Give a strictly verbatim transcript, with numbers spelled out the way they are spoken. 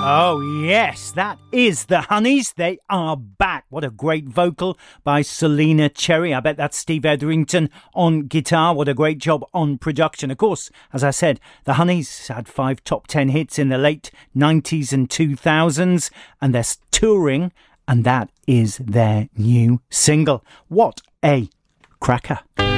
Oh, yes, that is the Honeys. They are back. What a great vocal by Selena Cherry. I bet that's Steve Etherington on guitar. What a great job on production. Of course, as I said, the Honeys had five top ten hits in the late nineties and two thousands, and they're touring, and that is their new single. What a cracker.